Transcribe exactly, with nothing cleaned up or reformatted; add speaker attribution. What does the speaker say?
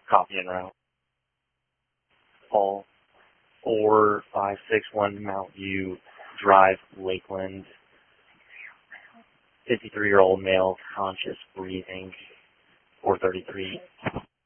Speaker 1: Copy en route. Paul, four five six one Mount View Drive, Lakeland. fifty-three-year-old male, conscious, breathing, four thirty-three.